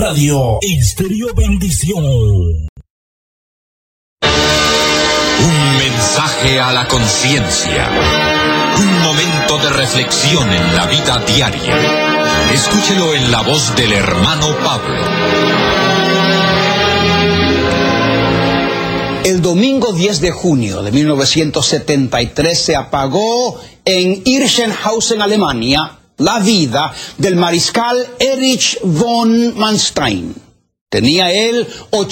Radio Estéreo Bendición. Un mensaje a la conciencia. Un momento de reflexión en la vida diaria. Escúchelo en la voz del hermano Pablo. El domingo 10 de junio de 1973 se apagó en Irschenhausen, Alemania, la vida del mariscal Erich von Manstein. Tenía él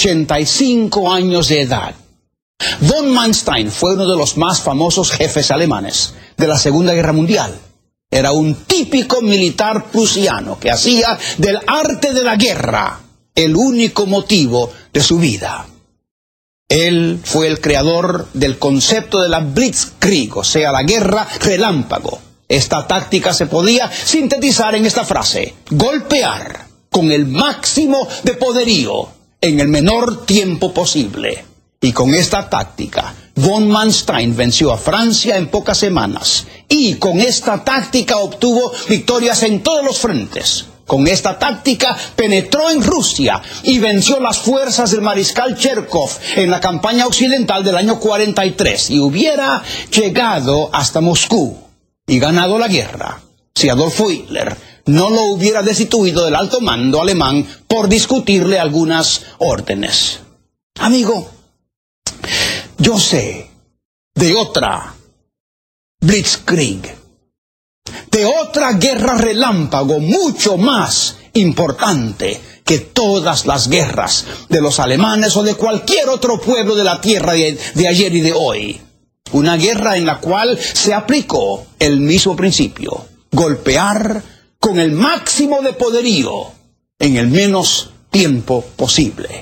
85 años de edad. Von Manstein fue uno de los más famosos jefes alemanes de la Segunda Guerra Mundial. Era un típico militar prusiano que hacía del arte de la guerra el único motivo de su vida. Él fue el creador del concepto de la Blitzkrieg, o sea, la guerra relámpago. Esta táctica se podía sintetizar en esta frase: golpear con el máximo de poderío en el menor tiempo posible. Y con esta táctica, von Manstein venció a Francia en pocas semanas. Y con esta táctica obtuvo victorias en todos los frentes. Con esta táctica penetró en Rusia y venció las fuerzas del mariscal Cherkov en la campaña occidental del año 43. Y hubiera llegado hasta Moscú y ganado la guerra si Adolfo Hitler no lo hubiera destituido del alto mando alemán por discutirle algunas órdenes. Amigo, yo sé de otra Blitzkrieg, de otra guerra relámpago mucho más importante que todas las guerras de los alemanes o de cualquier otro pueblo de la tierra de ayer y de hoy. Una guerra en la cual se aplicó el mismo principio: golpear con el máximo de poderío en el menos tiempo posible.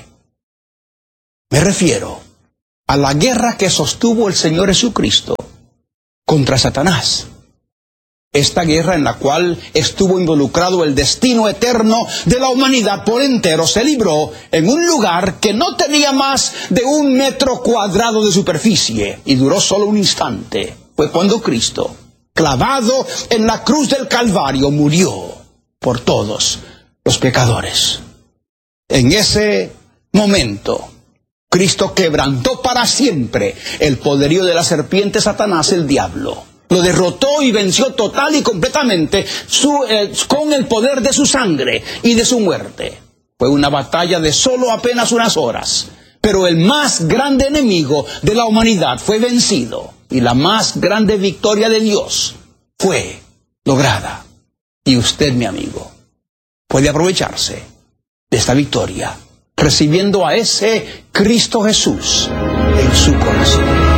Me refiero a la guerra que sostuvo el Señor Jesucristo contra Satanás. Esta guerra en la cual estuvo involucrado el destino eterno de la humanidad por entero se libró en un lugar que no tenía más de 1 metro cuadrado de superficie y duró solo un instante. Fue cuando Cristo, clavado en la cruz del Calvario, murió por todos los pecadores. En ese momento, Cristo quebrantó para siempre el poderío de la serpiente Satanás, el diablo. Lo derrotó y venció total y completamente con el poder de su sangre y de su muerte. Fue una batalla de solo apenas unas horas, pero el más grande enemigo de la humanidad fue vencido y la más grande victoria de Dios fue lograda. Y usted, mi amigo, puede aprovecharse de esta victoria recibiendo a ese Cristo Jesús en su corazón.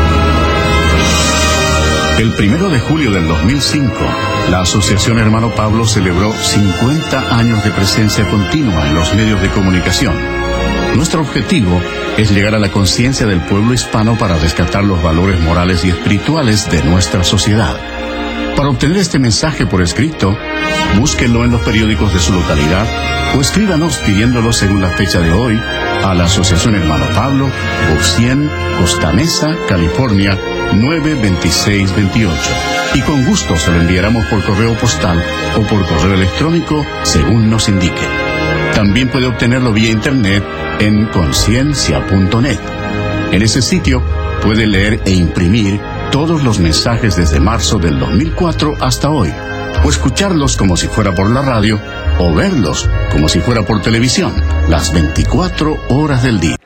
El 1 de julio del 2005, la Asociación Hermano Pablo celebró 50 años de presencia continua en los medios de comunicación. Nuestro objetivo es llegar a la conciencia del pueblo hispano para rescatar los valores morales y espirituales de nuestra sociedad. Para obtener este mensaje por escrito, búsquenlo en los periódicos de su localidad o escríbanos pidiéndolo según la fecha de hoy a la Asociación Hermano Pablo, Box 100, Costa Mesa, California, 92628. Y con gusto se lo enviaremos por correo postal o por correo electrónico según nos indique. También puede obtenerlo vía internet en conciencia.net. En ese sitio puede leer e imprimir todos los mensajes desde marzo del 2004 hasta hoy, o escucharlos como si fuera por la radio, o verlos como si fuera por televisión, las 24 horas del día.